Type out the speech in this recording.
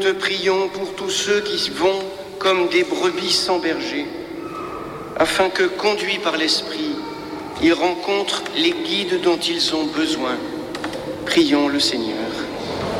te prions pour tous ceux qui vont comme des brebis sans berger, afin que, conduits par l'Esprit, ils rencontrent les guides dont ils ont besoin. Prions le Seigneur.